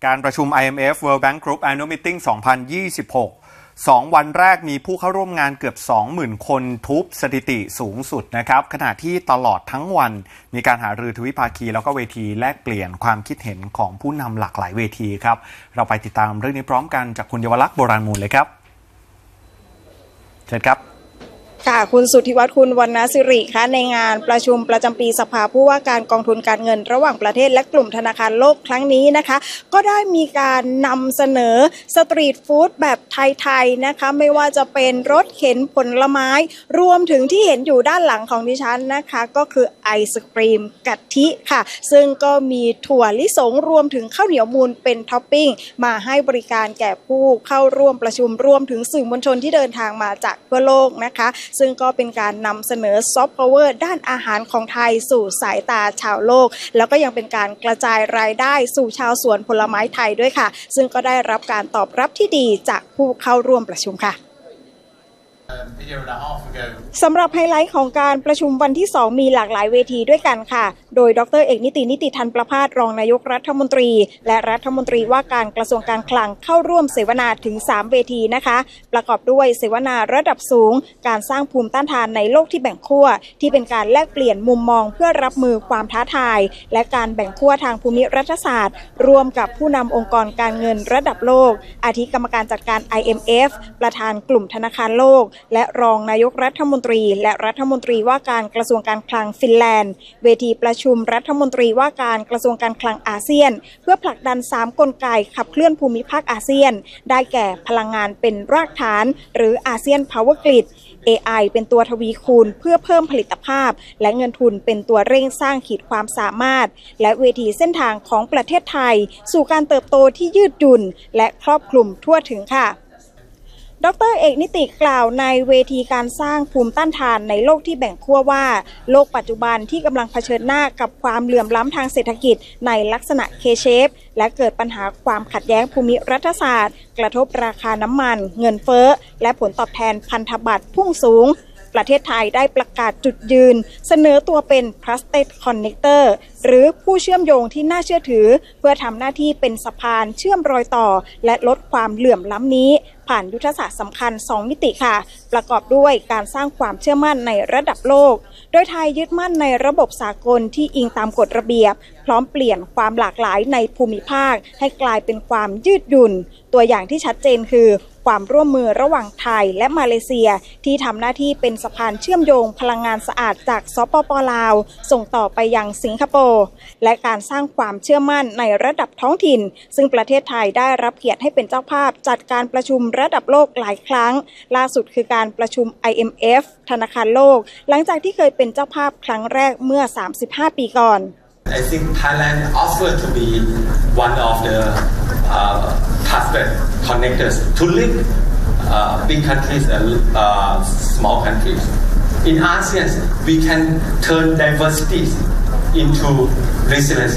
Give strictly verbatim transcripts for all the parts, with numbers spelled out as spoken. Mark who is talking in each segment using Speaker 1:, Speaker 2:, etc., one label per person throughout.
Speaker 1: การประชุม ไอ เอ็ม เอฟ World Bank Group Annual Meeting สองพันยี่สิบหก สองวันแรกมีผู้เข้าร่วมงานเกือบ สองหมื่น คนทุบสถิติสูงสุดนะครับขณะที่ตลอดทั้งวันมีการหารือทวิภาคีแล้วก็เวทีแลกเปลี่ยนความคิดเห็นของผู้นำหลากหลายเวทีครับเราไปติดตามเรื่องนี้พร้อมกันจากคุณเยาวลักษณ์โบราณมูลเลยครับเชิญครับ
Speaker 2: ค่ะคุณสุทธิวัฒน์คุณวรรณสิริคะในงานประชุมประจำปีสภาผู้ว่าการกองทุนการเงินระหว่างประเทศและกลุ่มธนาคารโลกครั้งนี้นะคะก็ได้มีการนำเสนอสตรีทฟู้ดแบบไทยๆนะคะไม่ว่าจะเป็นรถเข็นผลไม้รวมถึงที่เห็นอยู่ด้านหลังของดิฉันนะคะก็คือไอศกรีมกะทิค่ะซึ่งก็มีถั่วลิสงรวมถึงข้าวเหนียวมูนเป็นท็อปปิ้งมาให้บริการแก่ผู้เข้าร่วมประชุมรวมถึงสื่อมวลชนที่เดินทางมาจากทั่วโลกนะคะซึ่งก็เป็นการนำเสนอซอฟต์พาวเวอร์ด้านอาหารของไทยสู่สายตาชาวโลกแล้วก็ยังเป็นการกระจายรายได้สู่ชาวสวนผลไม้ไทยด้วยค่ะซึ่งก็ได้รับการตอบรับที่ดีจากผู้เข้าร่วมประชุมค่ะสำหรับไฮไลท์ของการประชุมวันที่สองมีหลากหลายเวทีด้วยกันค่ะโดยดรเอกนิตินิติธันประภาสรองนายกรัฐมนตรีและรัฐมนตรีว่าการกระทรวงการคลังเข้าร่วมเสวนาถึงสามเวทีนะคะประกอบด้วยเสวนาระดับสูงการสร้างภูมิต้านทานในโลกที่แบ่งขั้วที่เป็นการแลกเปลี่ยนมุมมองเพื่อรับมือความท้าทายและการแบ่งขั้วทางภูมิรัฐศาสตร์รวมกับผู้นำองค์กรการเงินระดับโลกอาทิกรรมการจัดการ ไอ เอ็ม เอฟ ประธานกลุ่มธนาคารโลกและรองนายกรัฐมนตรีและรัฐมนตรีว่าการกระทรวงการคลังฟินแลนด์เวทีประชุมรัฐมนตรีว่าการกระทรวงการคลังอาเซียนเพื่อผลักดันสามกลไกขับเคลื่อนภูมิภาคอาเซียนได้แก่พลังงานเป็นรากฐานหรืออาเซียนพาวเวอร์กริด เอ ไอ เป็นตัวทวีคูณเพื่อเพิ่มผลิตภาพและเงินทุนเป็นตัวเร่งสร้างขีดความสามารถและเวทีเส้นทางของประเทศไทยสู่การเติบโตที่ยืดหยุ่นและครอบคลุมทั่วถึงค่ะดรเอกนิติกล่าวในเวทีการสร้างภูมิต้านทานในโลกที่แบ่งขั้วว่าโลกปัจจุบันที่กำลังเผชิญหน้ากับความเหลื่อมล้ำทางเศรษฐกิจในลักษณะ K-shape และเกิดปัญหาความขัดแย้งภูมิรัฐศาสตร์กระทบราคาน้ำมันเงินเฟ้อและผลตอบแทนพันธบัตรพุ่งสูงประเทศไทยได้ประกาศจุดยืนเสนอตัวเป็น Trusted Connector หรือผู้เชื่อมโยงที่น่าเชื่อถือเพื่อทำหน้าที่เป็นสะพานเชื่อมรอยต่อและลดความเหลื่อมล้ำนี้ผ่านยุทธศาสตร์สำคัญสองมิติค่ะประกอบด้วยการสร้างความเชื่อมั่นในระดับโลกโดยไทยยึดมั่นในระบบสากลที่อิงตามกฎระเบียบพร้อมเปลี่ยนความหลากหลายในภูมิภาคให้กลายเป็นความยืดหยุ่นตัวอย่างที่ชัดเจนคือความร่วมมือระหว่างไทยและมาเลเซียที่ทำหน้าที่เป็นสะพานเชื่อมโยงพลังงานสะอาดจากสปป.ลาวส่งต่อไปยังสิงคโปร์และการสร้างความเชื่อมั่นในระดับท้องถิ่นซึ่งประเทศไทยได้รับเกียรติให้เป็นเจ้าภาพจัดการประชุมระดับโลกหลายครั้งล่าสุดคือการประชุม ไอ เอ็ม เอฟ ธนาคารโลกหลังจากที่เคยเป็นเจ้าภาพครั้งแรกเมื่อสามสิบห้าปีก่อน
Speaker 3: I think Thailand offered to be one of the uh, trusted connectors to link uh, big countries and uh, small countries. In ASEAN, we can turn diversities into resilience.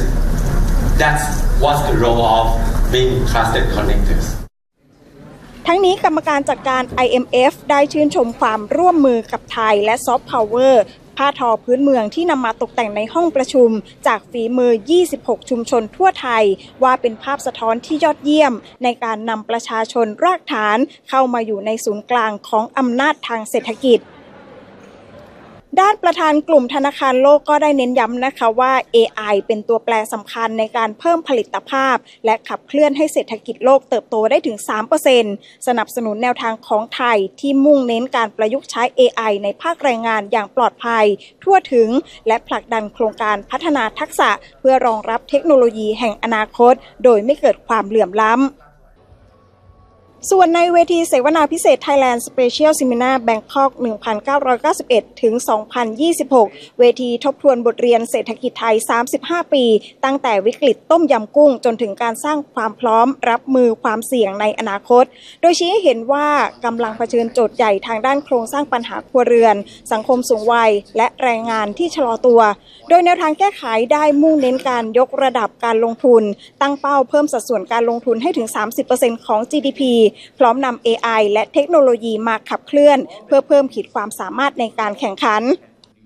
Speaker 3: That's what's the role of being trusted connectors.
Speaker 2: ทั้งนี้กรรมการจัดการ ไอ เอ็ม เอฟ ได้ชื่นชมความร่วมมือกับไทยและซอฟต์พาวเวอร์ผ้าทอพื้นเมืองที่นำมาตกแต่งในห้องประชุมจากฝีมือยี่สิบหกชุมชนทั่วไทยว่าเป็นภาพสะท้อนที่ยอดเยี่ยมในการนำประชาชนรากฐานเข้ามาอยู่ในศูนย์กลางของอำนาจทางเศรษฐกิจด้านประธานกลุ่มธนาคารโลกก็ได้เน้นย้ำนะคะว่า เอ ไอ เป็นตัวแปรสำคัญในการเพิ่มผลิตภาพและขับเคลื่อนให้เศรษฐกิจโลกเติบโตได้ถึง สามเปอร์เซ็นต์ สนับสนุนแนวทางของไทยที่มุ่งเน้นการประยุกต์ใช้ เอ ไอ ในภาคแรงงานอย่างปลอดภัยทั่วถึงและผลักดันโครงการพัฒนาทักษะเพื่อรองรับเทคโนโลยีแห่งอนาคตโดยไม่เกิดความเหลื่อมล้ำส่วนในเวทีเสวนาพิเศษ Thailand Special Seminar Bangkok หนึ่งพันเก้าร้อยเก้าสิบเอ็ด ถึง สองพันยี่สิบหก เวทีทบทวนบทเรียนเศรษฐกิจไทย สามสิบห้า ปีตั้งแต่วิกฤตต้มยำกุ้งจนถึงการสร้างความพร้อมรับมือความเสี่ยงในอนาคตโดยชี้ให้เห็นว่ากำลังเผชิญโจทย์ใหญ่ทางด้านโครงสร้างปัญหาครัวเรือนสังคมสูงวัยและแรงงานที่ชะลอตัวโดยแนวทางแก้ไขได้มุ่งเน้นการยกระดับการลงทุนตั้งเป้าเพิ่มสัดส่วนการลงทุนให้ถึง สามสิบเปอร์เซ็นต์ ของ จี ดี พี พร้อมนำ เอ ไอ และเทคโนโลยีมาขับเคลื่อนเพื่อเพิ่มขีดความสามารถในการแข่งขัน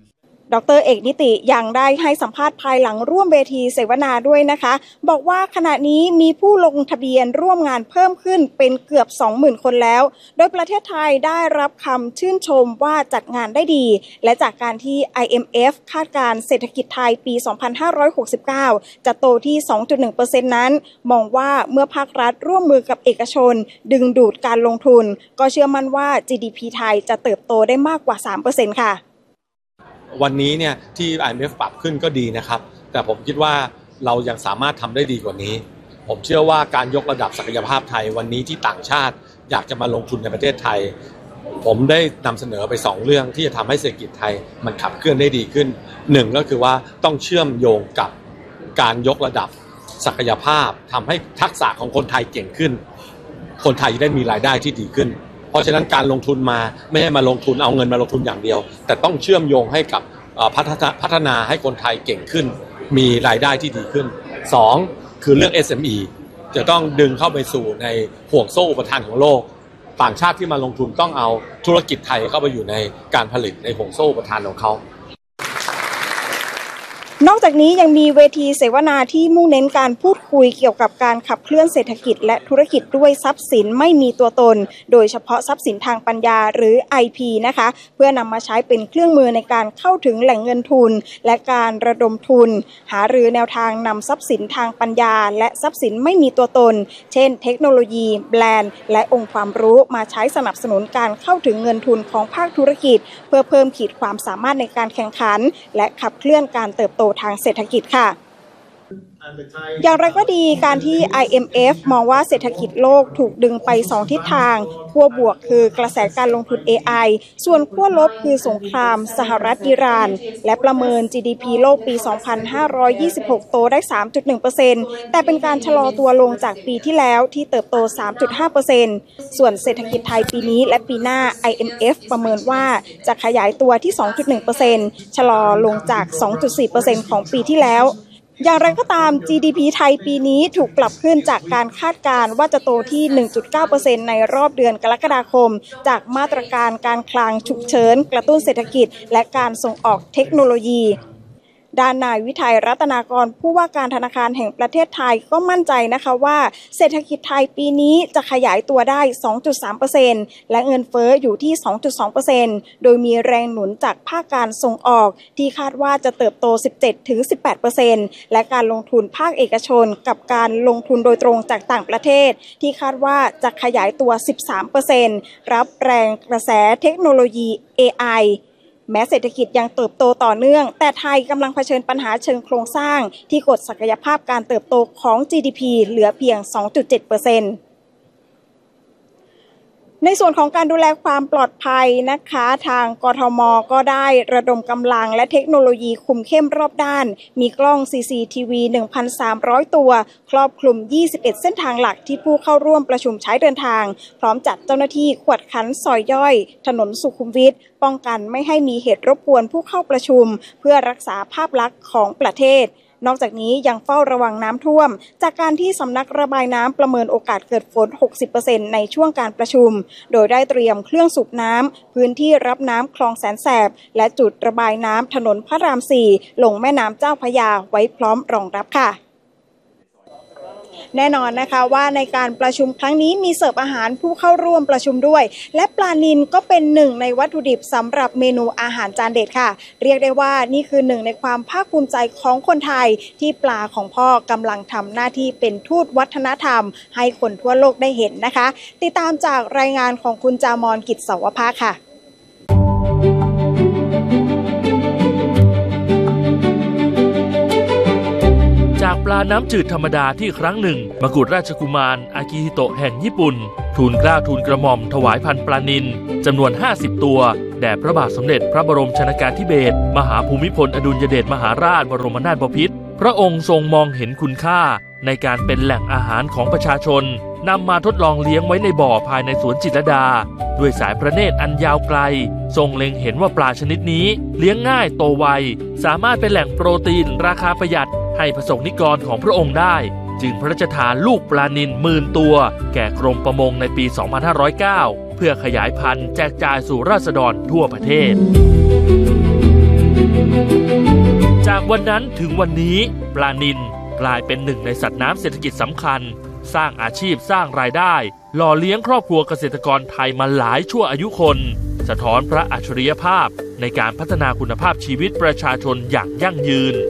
Speaker 2: ดร.เอกนิติยังได้ให้สัมภาษณ์ภายหลังร่วมเวทีเสวนาด้วยนะคะบอกว่าขณะนี้มีผู้ลงทะเบียนร่วมงานเพิ่มขึ้นเป็นเกือบ สองหมื่น คนแล้วโดยประเทศไทยได้รับคำชื่นชมว่าจัดงานได้ดีและจากการที่ ไอ เอ็ม เอฟ คาดการณ์เศรษฐกิจไทยปี สองพันห้าร้อยหกสิบเก้า จะโตที่ สองจุดหนึ่งเปอร์เซ็นต์ นั้นมองว่าเมื่อภาครัฐร่วมมือกับเอกชนดึงดูดการลงทุนก็เชื่อมั่นว่า จี ดี พี ไทยจะเติบโตได้มากกว่า สามเปอร์เซ็นต์ ค่ะ
Speaker 4: วันนี้เนี่ยที่ ไอ เอ็ม เอฟ ปรับขึ้นก็ดีนะครับแต่ผมคิดว่าเรายังสามารถทำได้ดีกว่านี้ผมเชื่อว่าการยกระดับศักยภาพไทยวันนี้ที่ต่างชาติอยากจะมาลงทุนในประเทศไทยผมได้นำเสนอไปสองเรื่องที่จะทำให้เศรษฐกิจไทยมันขับเคลื่อนได้ดีขึ้นหนึ่งก็คือว่าต้องเชื่อมโยงกับการยกระดับศักยภาพทำให้ทักษะของคนไทยเก่งขึ้นคนไทยจะได้มีรายได้ที่ดีขึ้นเพราะฉะนั้นการลงทุนมาไม่ให้มาลงทุนเอาเงินมาลงทุนอย่างเดียวแต่ต้องเชื่อมโยงให้กับพัฒนาพัฒนาให้คนไทยเก่งขึ้นมีรายได้ที่ดีขึ้นสองคือเรื่อง เอส เอ็ม อี จะต้องดึงเข้าไปสู่ในห่วงโซ่อุปทานของโลกต่างชาติที่มาลงทุนต้องเอาธุรกิจไทยเข้าไปอยู่ในการผลิตในห่วงโซ่อุปทานของเขา
Speaker 2: นอกจากนี้ยังมีเวทีเสวนาที่มุ่งเน้นการพูดคุยเกี่ยวกับการขับเคลื่อนเศรษฐกิจและธุรกิจด้วยทรัพย์สินไม่มีตัวตนโดยเฉพาะทรัพย์สินทางปัญญาหรือ ไอ พี นะคะเพื่อนำมาใช้เป็นเครื่องมือในการเข้าถึงแหล่งเงินทุนและการระดมทุนหารือแนวทางนำทรัพย์สินทางปัญญาและทรัพย์สินไม่มีตัวตนเช่นเทคโนโลยีแบรนด์และองค์ความรู้มาใช้สนับสนุนการเข้าถึงเงินทุนของภาคธุรกิจเพื่อเพิ่มขีดความสามารถในการแข่งขันและขับเคลื่อนการเติบโตทางเศรษฐกิจค่ะอย่างไรก็ดีการที่ ไอ เอ็ม เอฟ มองว่าเศรษฐกิจโลกถูกดึงไปสองทิศทางขั้วบวกคือกระแสการลงทุน เอ ไอ ส่วนขั้วลบคือสงครามสหรัฐอิหร่านและประเมิน จี ดี พี โลกปี สองพันห้าร้อยยี่สิบหก โตได้ สามจุดหนึ่งเปอร์เซ็นต์ แต่เป็นการชะลอตัวลงจากปีที่แล้วที่เติบโต สามจุดห้าเปอร์เซ็นต์ ส่วนเศรษฐกิจไทยปีนี้และปีหน้า ไอ เอ็ม เอฟ ประเมินว่าจะขยายตัวที่ สองจุดหนึ่งเปอร์เซ็นต์ ชะลอลงจาก สองจุดสี่เปอร์เซ็นต์ ของปีที่แล้วอย่างไรก็ตาม จี ดี พี ไทยปีนี้ถูกปรับขึ้นจากการคาดการณ์ว่าจะโตที่ หนึ่งจุดเก้าเปอร์เซ็นต์ ในรอบเดือนกรกฎาคมจากมาตรการการคลังฉุกเฉินกระตุ้นเศรษฐกิจและการส่งออกเทคโนโลยีด้านนายวิทัยรัตนากรผู้ว่าการธนาคารแห่งประเทศไทยก็มั่นใจนะคะว่าเศรษฐกิจไทยปีนี้จะขยายตัวได้ สองจุดสามเปอร์เซ็นต์ และเงินเฟ้ออยู่ที่ สองจุดสองเปอร์เซ็นต์ โดยมีแรงหนุนจากภาคการส่งออกที่คาดว่าจะเติบโต สิบเจ็ดถึงสิบแปดเปอร์เซ็นต์ และการลงทุนภาคเอกชนกับการลงทุนโดยตรงจากต่างประเทศที่คาดว่าจะขยายตัว สิบสามเปอร์เซ็นต์ รับแรงกระแสเทคโนโลยี เอ ไอแม้เศรษฐกิจยังเติบโตต่อเนื่องแต่ไทยกำลังเผชิญปัญหาเชิงโครงสร้างที่กดศักยภาพการเติบโตของ จี ดี พี เหลือเพียง สองจุดเจ็ดเปอร์เซ็นต์ในส่วนของการดูแลความปลอดภัยนะคะทางกทม.ก็ได้ระดมกำลังและเทคโนโลยีคุมเข้มรอบด้านมีกล้อง ซี ซี ที วี หนึ่งพันสามร้อย ตัวครอบคลุมยี่สิบเอ็ดเส้นทางหลักที่ผู้เข้าร่วมประชุมใช้เดินทางพร้อมจัดเจ้าหน้าที่กวดขันซอยย่อยถนนสุขุมวิทป้องกันไม่ให้มีเหตุรบกวนผู้เข้าประชุมเพื่อรักษาภาพลักษณ์ของประเทศนอกจากนี้ยังเฝ้าระวังน้ำท่วมจากการที่สำนักระบายน้ำประเมินโอกาสเกิดฝน หกสิบเปอร์เซ็นต์ ในช่วงการประชุมโดยได้เตรียมเครื่องสูบน้ำพื้นที่รับน้ำคลองแสนแสบและจุดระบายน้ำถนนพระราม สี่ลงแม่น้ำเจ้าพระยาไว้พร้อมรองรับค่ะแน่นอนนะคะว่าในการประชุมครั้งนี้มีเสิร์ฟอาหารผู้เข้าร่วมประชุมด้วยและปลานิลก็เป็นหนึ่งในวัตถุดิบสำหรับเมนูอาหารจานเด็ดค่ะเรียกได้ว่านี่คือหนึ่งในความภาคภูมิใจของคนไทยที่ปลาของพ่อกำลังทำหน้าที่เป็นทูตวัฒนธรรมให้คนทั่วโลกได้เห็นนะคะติดตามจากรายงานของคุณจามรกิจเสาวภาคค่ะ
Speaker 5: จากปลาน้ำจืดธรรมดาที่ครั้งหนึ่งมกุฎราชกุมารอากิฮิโตะแห่งญี่ปุ่นทูลเกล้าทูลกระหม่อมถวายพันธุ์ปลานิลจำนวนห้าสิบตัวแด่พระบาทสมเด็จพระบรมชนกาธิเบศรมหาภูมิพลอดุลยเดชมหาราชบรมนาถบพิตรพระองค์ทรงมองเห็นคุณค่าในการเป็นแหล่งอาหารของประชาชนนำมาทดลองเลี้ยงไว้ในบ่อภายในสวนจิตรลดาด้วยสายพระเนตรอันยาวไกลทรงเล็งเห็นว่าปลาชนิดนี้เลี้ยงง่ายโตไวสามารถเป็นแหล่งโปรตีนราคาประหยัดให้ประสงค์นิกรของพระองค์ได้จึงพระราชทานลูกปลานิลหมื่นตัวแก่กรมประมงในปี สองพันห้าร้อยเก้า เพื่อขยายพันธุ์แจกจ่ายสู่ราษฎรทั่วประเทศจากวันนั้นถึงวันนี้ปลานิลกลายเป็นหนึ่งในสัตว์น้ำเศรษฐกิจสำคัญสร้างอาชีพสร้างรายได้หล่อเลี้ยงครอบครัวเกษตรกรไทยมาหลายชั่วอายุคนสะท้อนพระอัจฉริยภาพในการพัฒนาคุณภาพชีวิตประชาชนอย่างยั่งยืน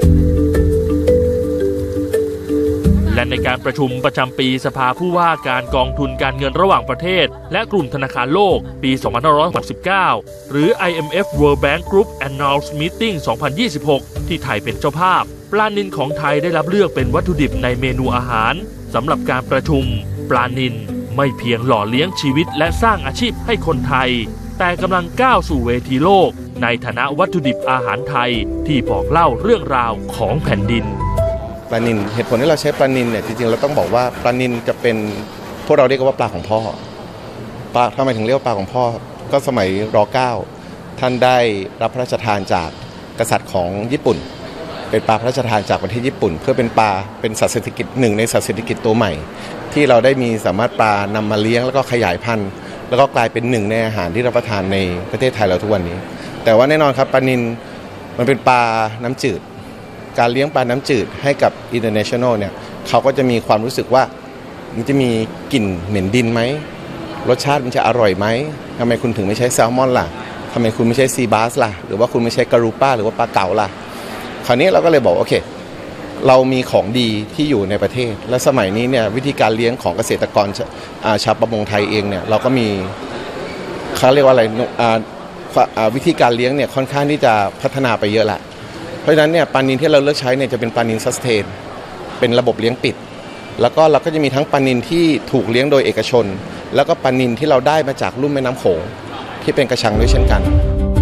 Speaker 5: และในการประชุมประจำปีสภาผู้ว่าการกองทุนการเงินระหว่างประเทศและกลุ่มธนาคารโลกปี สองพันห้าร้อยหกสิบเก้า หรือ ไอ เอ็ม เอฟ World Bank Group Annual Meeting สองพันยี่สิบหก ที่ไทยเป็นเจ้าภาพปลานิลของไทยได้รับเลือกเป็นวัตถุดิบในเมนูอาหารสำหรับการประชุมปลานิลไม่เพียงหล่อเลี้ยงชีวิตและสร้างอาชีพให้คนไทยแต่กำลังก้าวสู่เวทีโลกในฐานะวัตถุดิบอาหารไทยที่บอกเล่าเรื่องราวของแผ่นดิน
Speaker 6: ปลานิลเหตุผลที่เราใช้ปลานิลเนี่ยจริงๆเราต้องบอกว่าปลานิลจะเป็นพวกเราเรียกว่าปลาของพ่อปลาทำไมถึงเรียกว่าปลาของพ่อก็สมัยรเก้าท่านได้รับพระราชทานจากกษัตริย์ของญี่ปุ่นเป็นปลาพระราชทานจากประเทศญี่ปุ่นเพื่อเป็นปลาเป็นสัตว์เศรษฐกิจหนึ่งในสัตว์เศรษฐกิจตัวใหม่ที่เราได้มีสามารถปลานำมาเลี้ยงแล้วก็ขยายพันธุ์แล้วก็กลายเป็นหนึ่งในอาหารที่รับประทานในประเทศไทยเราทุกวันนี้แต่ว่าแน่นอนครับปลานิลมันเป็นปลาน้ำจืดการเลี้ยงปลาน้ำจืดให้กับ International เนี่ยเขาก็จะมีความรู้สึกว่ามันจะมีกลิ่นเหม็นดินไหมรสชาติมันจะอร่อยไหมทำไมคุณถึงไม่ใช้แซลมอนล่ะทำไมคุณไม่ใช้ซีบาสล่ะหรือว่าคุณไม่ใช้การูป้าหรือว่าปลาเก๋าล่ะคราวนี้เราก็เลยบอกโอเคเรามีของดีที่อยู่ในประเทศและสมัยนี้เนี่ยวิธีการเลี้ยงของเกษตรกรชาวประมงไทยเองเนี่ยเราก็มีเขาเรียกว่าอะไรวิธีการเลี้ยงเนี่ยค่อนข้างที่จะพัฒนาไปเยอะละเพราะฉะนั้นเนี่ยปลานิลที่เราเลือกใช้เนี่ยจะเป็นปลานิลซัสเทนเป็นระบบเลี้ยงปิดแล้วก็เราก็จะมีทั้งปลานิลที่ถูกเลี้ยงโดยเอกชนแล้วก็ปลานิลที่เราได้มาจากลุ่มแม่น้ำโขงที่เป็นกระชังด้วยเช่นกัน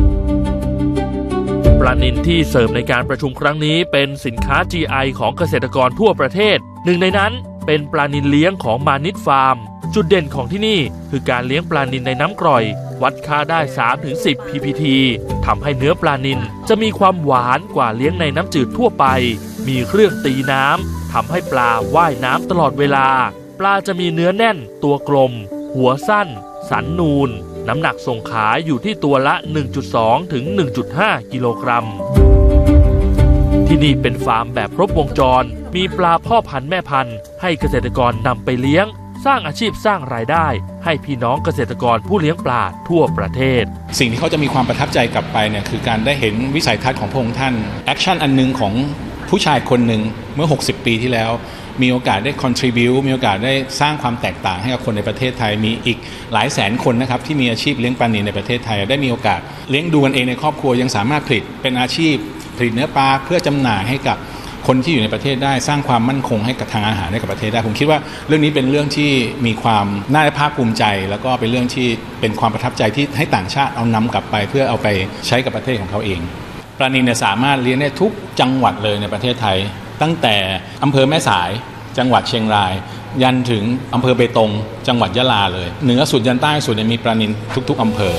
Speaker 5: ปลานิลที่เสิร์ฟในการประชุมครั้งนี้เป็นสินค้า จี ไอ ของเกษตรกรทั่วประเทศหนึ่งในนั้นเป็นปลานิลเลี้ยงของมานิดฟาร์มจุดเด่นของที่นี่คือการเลี้ยงปลานิลในน้ำกร่อยวัดค่าได้ สามถึงสิบ พี พี ที ทำให้เนื้อปลานิลจะมีความหวานกว่าเลี้ยงในน้ำจืดทั่วไปมีเครื่องตีน้ำทำให้ปลาว่ายน้ำตลอดเวลาปลาจะมีเนื้อแน่นตัวกลมหัวสั้นสันนูนน้ำหนักส่งขายอยู่ที่ตัวละ หนึ่งจุดสอง ถึง หนึ่งจุดห้า กิโลกรัมที่นี่เป็นฟาร์มแบบครบวงจรมีปลาพ่อพันธุ์แม่พันธุ์ให้เกษตรกรนำไปเลี้ยงสร้างอาชีพสร้างรายได้ให้พี่น้องเกษตรกรผู้เลี้ยงปลาทั่วประเทศ
Speaker 7: สิ่งที่เขาจะมีความประทับใจกลับไปเนี่ยคือการได้เห็นวิสัยทัศน์ของพระองค์ท่านแอคชั่นอันนึงของผู้ชายคนหนึ่งเมื่อหกสิบปีที่แล้วมีโอกาสได้ contribute มีโอกาสได้สร้างความแตกต่างให้กับคนในประเทศไทยมีอีกหลายแสนคนนะครับที่มีอาชีพเลี้ยงปลานิลในประเทศไทยได้มีโอกาสเลี้ยงดูกันเองในครอบครัวยังสามารถผลิตเป็นอาชีพผลิตเนื้อปลาเพื่อจำหน่ายให้กับคนที่อยู่ในประเทศได้สร้างความมั่นคงให้กับทางอาหารให้กับประเทศได้ผมคิดว่าเรื่องนี้เป็นเรื่องที่มีความน่าภาคภูมิใจแล้วก็เป็นเรื่องที่เป็นความประทับใจที่ให้ต่างชาติเอานำกลับไปเพื่อเอาไปใช้กับประเทศของเขาเองปลานิลเนี่ยสามารถเลี้ยงได้ทุกจังหวัดเลยในประเทศไทยตั้งแต่อำเภอแม่สายจังหวัดเชียงรายยันถึงอำเภอเบตงจังหวัดยะลาเลยเหนือสุดยันใต้สุดเนี่ยมีปลานิลทุกๆอำเภอ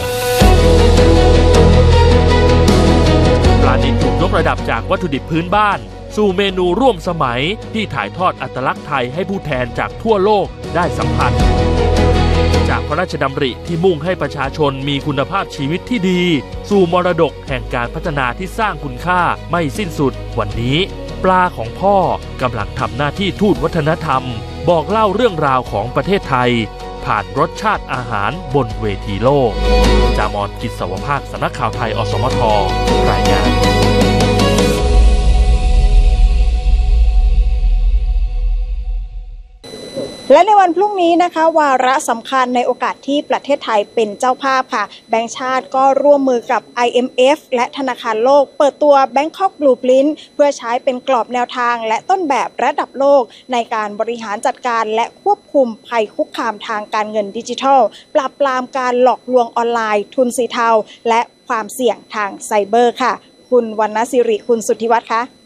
Speaker 5: ปลานิลถูกยกระดับจากวัตถุดิบพื้นบ้านสู่เมนูร่วมสมัยที่ถ่ายทอดอัตลักษณ์ไทยให้ผู้แทนจากทั่วโลกได้สัมผัสจากพระราชดำริที่มุ่งให้ประชาชนมีคุณภาพชีวิตที่ดีสู่มรดกแห่งการพัฒนาที่สร้างคุณค่าไม่สิ้นสุดวันนี้ปลาของพ่อกำลังทำหน้าที่ทูตวัฒนธรรมบอกเล่าเรื่องราวของประเทศไทยผ่านรสชาติอาหารบนเวทีโลกจามอนกิจสวภาคสำนักข่าวไทยอสมทรายงาน
Speaker 2: และในวันพรุ่งนี้นะคะวาระสำคัญในโอกาสที่ประเทศไทยเป็นเจ้าภาพค่ะแบงก์ชาติก็ร่วมมือกับ ไอ เอ็ม เอฟ และธนาคารโลกเปิดตัว Bangkok Blueprint เพื่อใช้เป็นกรอบแนวทางและต้นแบบระดับโลกในการบริหารจัดการและควบคุมภัยคุกคามทางการเงินดิจิทัลปราบปรามการหลอกลวงออนไลน์ทุนสีเทาและความเสี่ยงทางไซเบอร์ค่ะคุณวรรณศิริคุณสุทธิวัฒน์คะ